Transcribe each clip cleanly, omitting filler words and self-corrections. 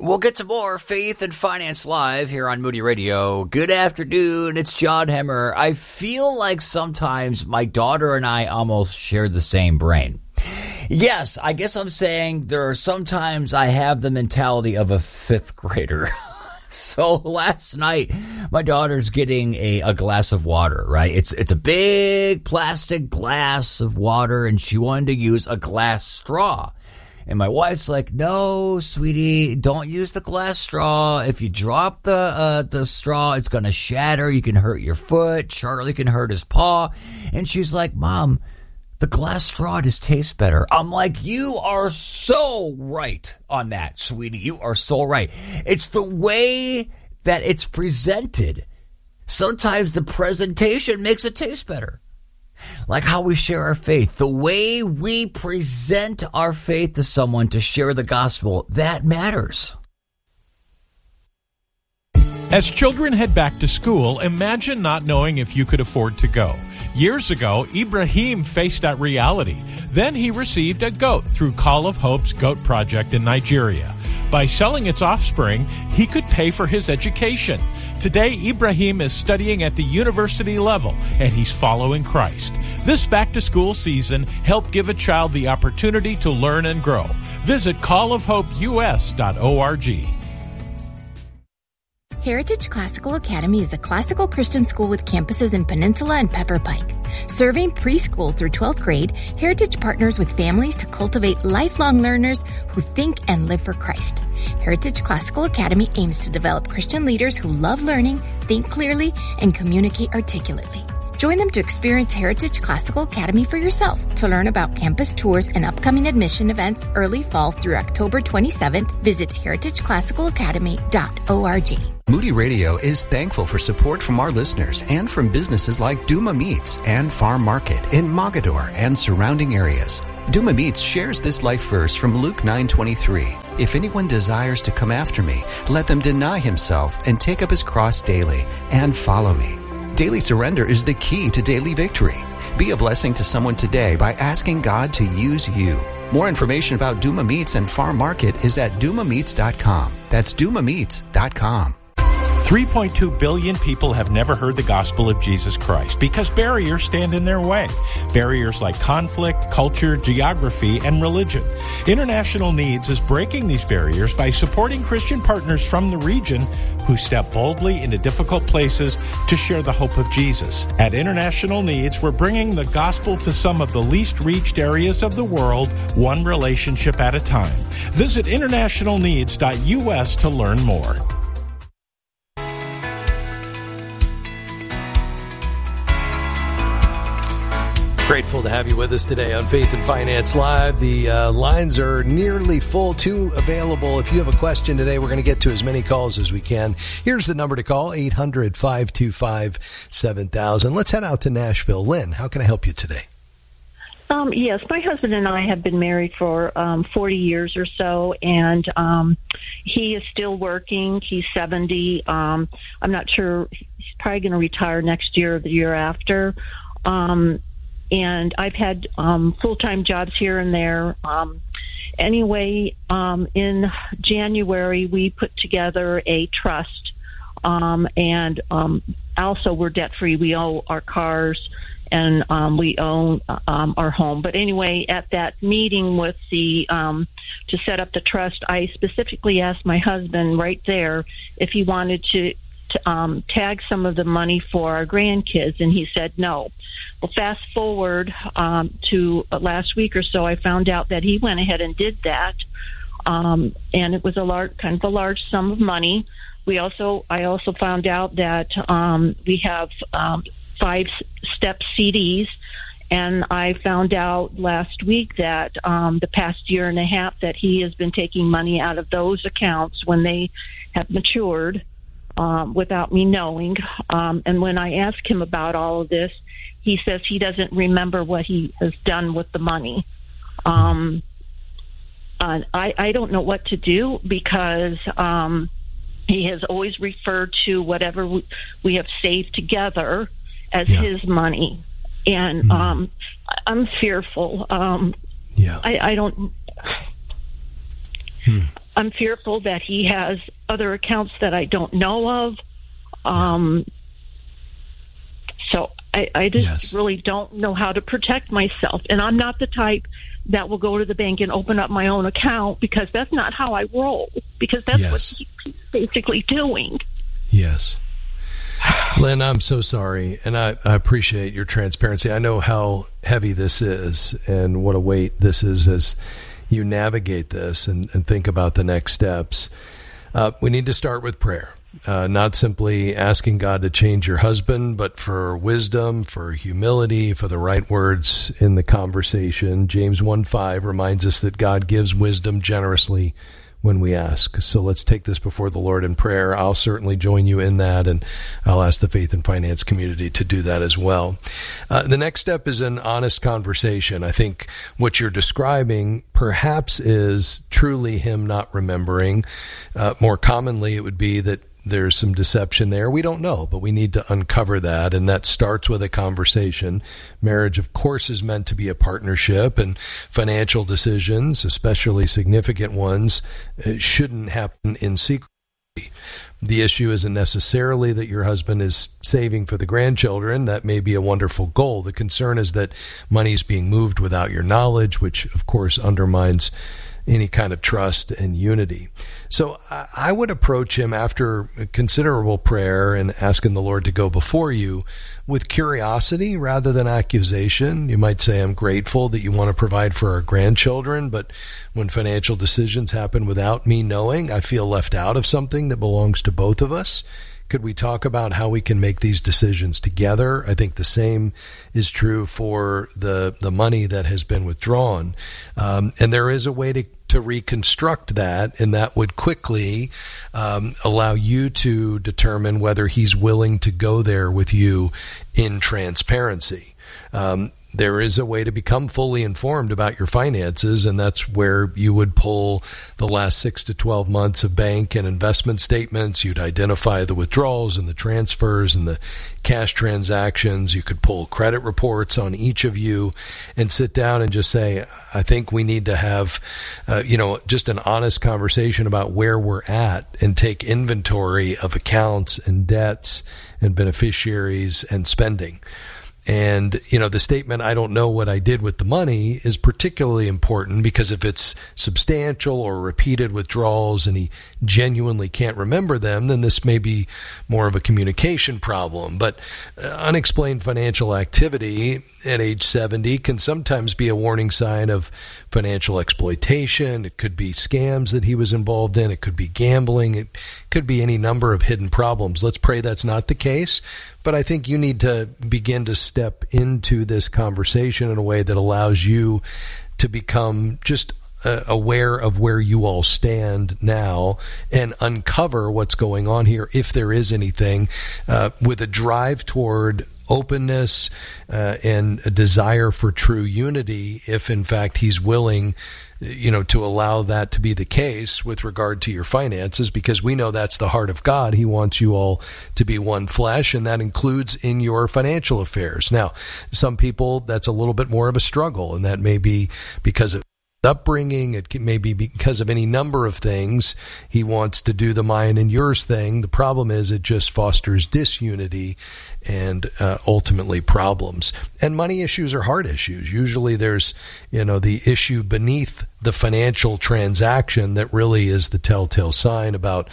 We'll get to more Faith and Finance Live here on Moody Radio. Good afternoon. It's John Hemmer. I feel like sometimes my daughter and I almost share the same brain. Yes, I guess I'm saying there are sometimes I have the mentality of a fifth grader. So last night, my daughter's getting a glass of water, right? It's a big plastic glass of water, and she wanted to use a glass straw. And my wife's like, no, sweetie, don't use the glass straw. If you drop the straw, it's going to shatter. You can hurt your foot. Charlie can hurt his paw. And she's like, Mom, the glass straw just tastes better. I'm like, you are so right on that, sweetie. You are so right. It's the way that it's presented. Sometimes the presentation makes it taste better. Like how we share our faith, the way we present our faith to someone to share the gospel, that matters. As children head back to school, imagine not knowing if you could afford to go. Years ago, Ibrahim faced that reality. Then he received a goat through Call of Hope's Goat Project in Nigeria. By selling its offspring, he could pay for his education. Today, Ibrahim is studying at the university level, and he's following Christ. This back-to-school season, help give a child the opportunity to learn and grow. Visit callofhopeus.org. Heritage Classical Academy is a classical Christian school with campuses in Peninsula and Pepper Pike. Serving preschool through 12th grade, Heritage partners with families to cultivate lifelong learners who think and live for Christ. Heritage Classical Academy aims to develop Christian leaders who love learning, think clearly, and communicate articulately. Join them to experience Heritage Classical Academy for yourself. To learn about campus tours and upcoming admission events early fall through October 27th, visit heritageclassicalacademy.org. Moody Radio is thankful for support from our listeners and from businesses like Duma Meats and Farm Market in Mogador and surrounding areas. Duma Meats shares this life verse from Luke 9:23. If anyone desires to come after me, let them deny himself and take up his cross daily and follow me. Daily surrender is the key to daily victory. Be a blessing to someone today by asking God to use you. More information about Duma Meats and Farm Market is at dumameats.com. That's dumameats.com. 3.2 billion people have never heard the gospel of Jesus Christ because barriers stand in their way. Barriers like conflict, culture, geography, and religion. International Needs is breaking these barriers by supporting Christian partners from the region who step boldly into difficult places to share the hope of Jesus. At International Needs, we're bringing the gospel to some of the least reached areas of the world, one relationship at a time. Visit internationalneeds.us to learn more. Grateful to have you with us today on Faith and Finance Live. The lines are nearly full, two available. If you have a question today, we're going to get to as many calls as we can. Here's the number to call, 800-525-7000. Let's head out to Nashville. Lynn, how can I help you today? Yes, my husband and I have been married for 40 years or so, and he is still working. He's 70. I'm not sure. He's probably going to retire next year or the year after. And I've had full-time jobs here and there. Anyway, in January, we put together a trust, and also we're debt-free. We owe our cars, and we own our home. But anyway, at that meeting with the to set up the trust, I specifically asked my husband right there if he wanted to tag some of the money for our grandkids, and he said no. Well, fast forward to last week or so, I found out that he went ahead and did that, and it was a large sum of money. I also found out that we have 5-step CDs, and I found out last week that the past year and a half that he has been taking money out of those accounts when they have matured without me knowing. And when I asked him about all of this, he says he doesn't remember what he has done with the money. I don't know what to do because he has always referred to whatever we have saved together as his money. And I'm fearful. I don't... I'm fearful that he has other accounts that I don't know of. So I just really don't know how to protect myself. And I'm not the type that will go to the bank and open up my own account, because that's not how I roll, because that's what he's basically doing. Yes. Lynn, I'm so sorry, and I appreciate your transparency. I know how heavy this is and what a weight this is as you navigate this and think about the next steps. We need to start with prayer. Not simply asking God to change your husband, but for wisdom, for humility, for the right words in the conversation. James 1:5 reminds us that God gives wisdom generously when we ask. So let's take this before the Lord in prayer. I'll certainly join you in that, and I'll ask the faith and finance community to do that as well. The next step is an honest conversation. I think what you're describing perhaps is truly him not remembering. More commonly, it would be that there's some deception there. We don't know, but we need to uncover that, and that starts with a conversation. Marriage, of course, is meant to be a partnership, and financial decisions, especially significant ones, shouldn't happen in secrecy. The issue isn't necessarily that your husband is saving for the grandchildren. That may be a wonderful goal. The concern is that money is being moved without your knowledge, which, of course, undermines any kind of trust and unity. So I would approach him after considerable prayer and asking the Lord to go before you with curiosity rather than accusation. You might say, I'm grateful that you want to provide for our grandchildren, but when financial decisions happen without me knowing, I feel left out of something that belongs to both of us. Could we talk about how we can make these decisions together? I think the same is true for the money that has been withdrawn. And there is a way to reconstruct that, and that would quickly allow you to determine whether he's willing to go there with you in transparency. There is a way to become fully informed about your finances, and that's where you would pull the last 6 to 12 months of bank and investment statements. You'd identify the withdrawals and the transfers and the cash transactions. You could pull credit reports on each of you and sit down and just say, I think we need to have, just an honest conversation about where we're at and take inventory of accounts and debts and beneficiaries and spending. And, the statement, I don't know what I did with the money, is particularly important because if it's substantial or repeated withdrawals and he genuinely can't remember them, then this may be more of a communication problem. But unexplained financial activity at age 70 can sometimes be a warning sign of financial exploitation. It could be scams that he was involved in. It could be gambling. It could be any number of hidden problems. Let's pray that's not the case. But I think you need to begin to step into this conversation in a way that allows you to become just aware of where you all stand now and uncover what's going on here, if there is anything, with a drive toward openness and a desire for true unity, if in fact he's willing to allow that to be the case with regard to your finances, because we know that's the heart of God. He wants you all to be one flesh, and that includes in your financial affairs. Now, some people, that's a little bit more of a struggle, and that may be because of upbringing. It may be because of any number of things. He wants to do the mine and yours thing. The problem is it just fosters disunity and ultimately problems. And money issues are hard issues. Usually there's, the issue beneath the financial transaction that really is the telltale sign about,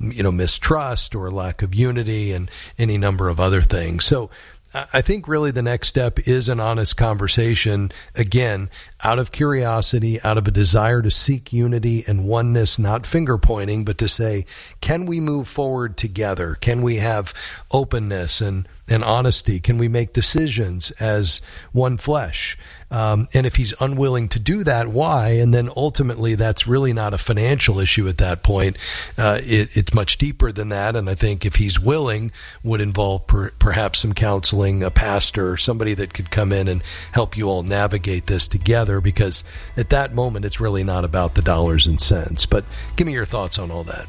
mistrust or lack of unity and any number of other things. So I think really the next step is an honest conversation, again, out of curiosity, out of a desire to seek unity and oneness, not finger pointing, but to say, can we move forward together? Can we have openness and honesty? Can we make decisions as one flesh? And if he's unwilling to do that, why? And then ultimately, that's really not a financial issue at that point. It's much deeper than that. And I think if he's willing, would involve perhaps some counseling, a pastor, somebody that could come in and help you all navigate this together, because at that moment, it's really not about the dollars and cents. But give me your thoughts on all that.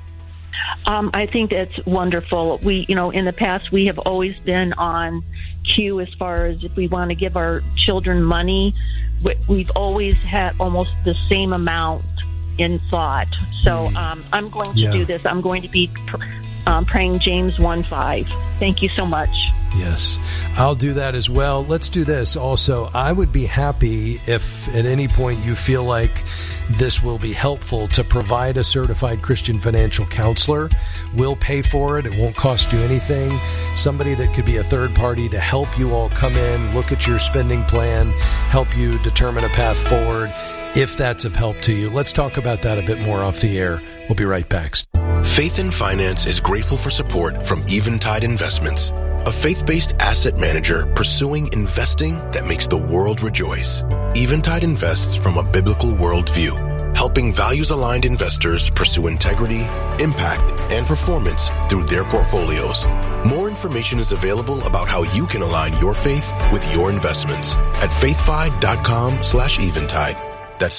I think that's wonderful. We, in the past, we have always been on cue as far as if we want to give our children money. We've always had almost the same amount in thought. So I'm going to do this. I'm going to be praying James 1:5. Thank you so much. Yes, I'll do that as well. Let's do this also. I would be happy if at any point you feel like this will be helpful to provide a certified Christian financial counselor. We'll pay for it. It won't cost you anything. Somebody that could be a third party to help you all come in, look at your spending plan, help you determine a path forward, if that's of help to you. Let's talk about that a bit more off the air. We'll be right back. Faith in Finance is grateful for support from Eventide Investments, a faith-based asset manager pursuing investing that makes the world rejoice. Eventide invests from a biblical worldview, helping values-aligned investors pursue integrity, impact, and performance through their portfolios. More information is available about how you can align your faith with your investments at faithfi.com/eventide. That's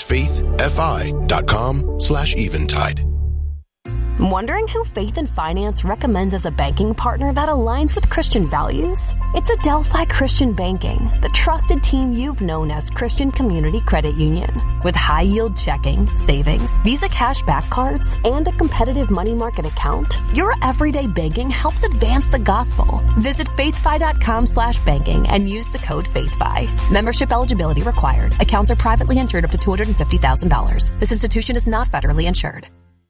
faithfi.com/eventide. Wondering who Faith in Finance recommends as a banking partner that aligns with Christian values? It's Adelphi Christian Banking, the trusted team you've known as Christian Community Credit Union. With high-yield checking, savings, Visa cashback cards, and a competitive money market account, your everyday banking helps advance the gospel. Visit faithfi.com/banking and use the code FAITHFI. Membership eligibility required. Accounts are privately insured up to $250,000. This institution is not federally insured.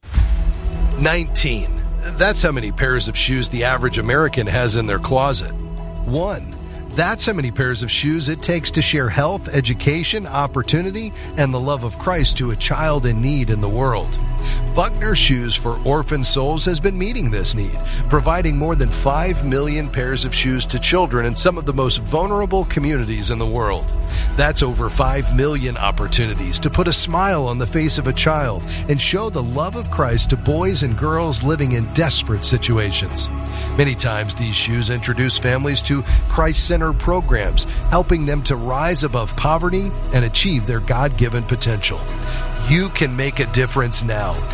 19. That's how many pairs of shoes the average American has in their closet. 1. That's how many pairs of shoes it takes to share health, education, opportunity, and the love of Christ to a child in need in the world. Buckner Shoes for Orphan Souls has been meeting this need, providing more than 5 million pairs of shoes to children in some of the most vulnerable communities in the world. That's over 5 million opportunities to put a smile on the face of a child and show the love of Christ to boys and girls living in desperate situations. Many times these shoes introduce families to Christ-centered programs, helping them to rise above poverty and achieve their God-given potential. You can make a difference now.